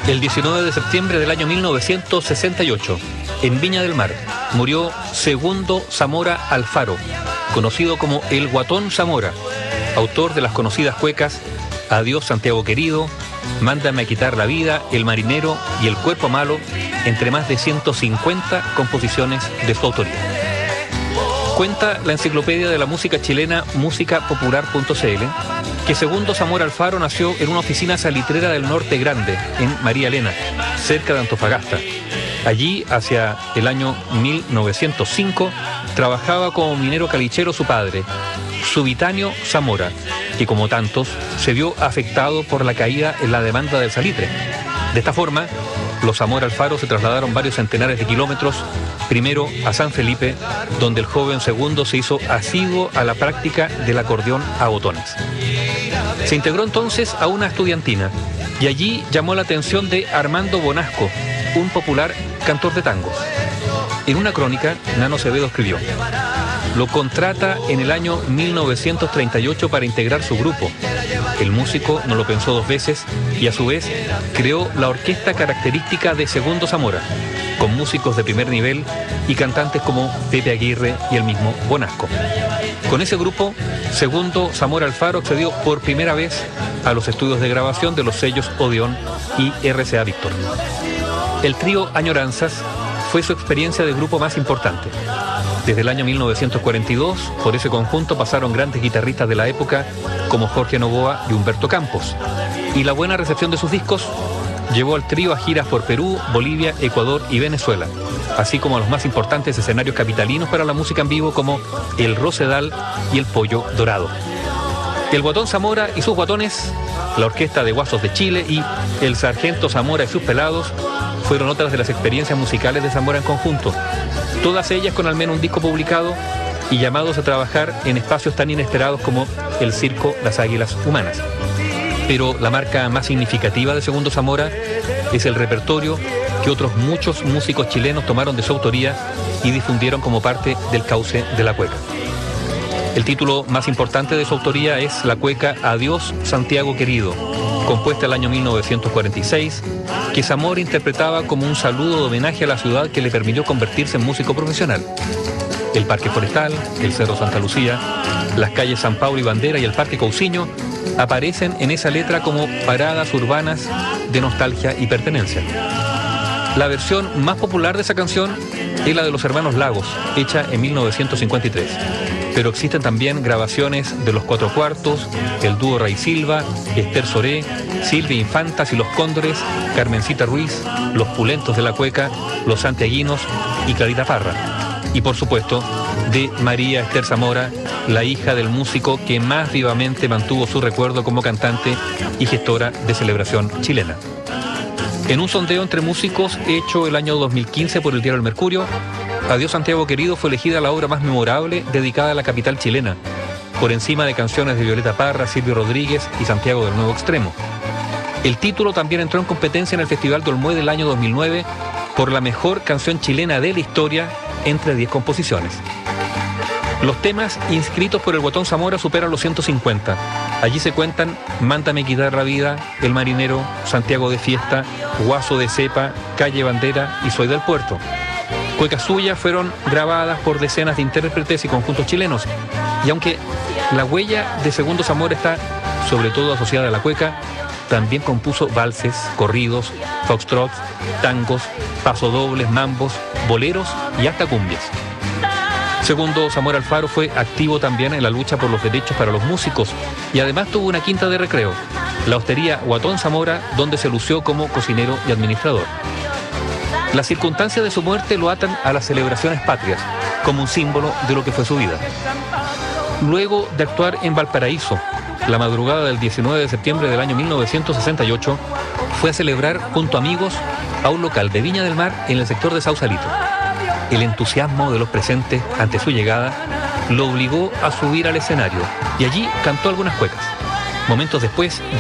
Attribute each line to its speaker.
Speaker 1: El 19 de septiembre del año 1968, en Viña del Mar, murió Segundo Zamora Alfaro, conocido como el Guatón Zamora, autor de las conocidas cuecas Adiós Santiago Querido, Mándame a quitar la vida, El Marinero y El Cuerpo Malo, entre más de 150 composiciones de su autoría. Cuenta la enciclopedia de la música chilena musicapopular.cl que Segundo Zamora Alfaro nació en una oficina salitrera del Norte Grande, en María Elena, cerca de Antofagasta. Allí, hacia el año 1905, trabajaba como minero calichero su padre, Subitánio Zamora, que como tantos se vio afectado por la caída en la demanda del salitre. De esta forma, los Zamora Alfaro se trasladaron varios centenares de kilómetros, primero a San Felipe, donde el joven Segundo se hizo asiduo a la práctica del acordeón a botones. Se integró entonces a una estudiantina y allí llamó la atención de Armando Bonasco, un popular cantor de tangos. En una crónica, Nano Acevedo escribió: lo contrata en el año 1938 para integrar su grupo. El músico no lo pensó dos veces y a su vez creó la orquesta característica de Segundo Zamora, con músicos de primer nivel y cantantes como Pepe Aguirre y el mismo Bonasco. Con ese grupo, Segundo Zamora Alfaro accedió por primera vez a los estudios de grabación de los sellos Odeón y RCA Víctor. El trío Añoranzas fue su experiencia de grupo más importante. Desde el año 1942, por ese conjunto pasaron grandes guitarristas de la época como Jorge Novoa y Humberto Campos. Y la buena recepción de sus discos llevó al trío a giras por Perú, Bolivia, Ecuador y Venezuela, así como a los más importantes escenarios capitalinos para la música en vivo como el Rosedal y el Pollo Dorado. El Guatón Zamora y sus guatones, la Orquesta de Guasos de Chile y el Sargento Zamora y sus pelados fueron otras de las experiencias musicales de Zamora en conjunto, todas ellas con al menos un disco publicado y llamados a trabajar en espacios tan inesperados como el circo Las Águilas Humanas. Pero la marca más significativa de Segundo Zamora es el repertorio que otros muchos músicos chilenos tomaron de su autoría y difundieron como parte del cauce de la cueca. El título más importante de su autoría es la cueca Adiós Santiago Querido, compuesta el año 1946, que Zamora interpretaba como un saludo de homenaje a la ciudad que le permitió convertirse en músico profesional. El Parque Forestal, el Cerro Santa Lucía, las calles San Pablo y Bandera y el Parque Cousiño aparecen en esa letra como paradas urbanas de nostalgia y pertenencia. La versión más popular de esa canción es la de los hermanos Lagos, hecha en 1953. Pero existen también grabaciones de Los Cuatro Cuartos, el dúo Ray Silva, Esther Soré, Silvia Infantas y Los Cóndores, Carmencita Ruiz, Los Pulentos de la Cueca, Los Santiaguinos y Clarita Parra. Y por supuesto, de María Esther Zamora, la hija del músico que más vivamente mantuvo su recuerdo como cantante y gestora de celebración chilena. En un sondeo entre músicos hecho el año 2015 por el diario El Mercurio, Adiós Santiago Querido fue elegida la obra más memorable dedicada a la capital chilena, por encima de canciones de Violeta Parra, Silvio Rodríguez y Santiago del Nuevo Extremo. El título también entró en competencia en el Festival de Olmué del año 2009 por la mejor canción chilena de la historia entre 10 composiciones. Los temas inscritos por el Guatón Zamora superan los 150. Allí se cuentan Mándame quitar la vida, El Marinero, Santiago de Fiesta, Guaso de Cepa, Calle Bandera y Soy del Puerto. Cuecas suyas fueron grabadas por decenas de intérpretes y conjuntos chilenos. Y aunque la huella de Segundo Zamora está sobre todo asociada a la cueca, también compuso valses, corridos, foxtrots, tangos, pasodobles, mambos, boleros y hasta cumbias. Segundo Zamora Alfaro fue activo también en la lucha por los derechos para los músicos y además tuvo una quinta de recreo, la hostería Guatón Zamora, donde se lució como cocinero y administrador. Las circunstancias de su muerte lo atan a las celebraciones patrias, como un símbolo de lo que fue su vida. Luego de actuar en Valparaíso, la madrugada del 19 de septiembre del año 1968, fue a celebrar junto a amigos a un local de Viña del Mar en el sector de Sausalito. El entusiasmo de los presentes ante su llegada lo obligó a subir al escenario y allí cantó algunas cuecas. Momentos después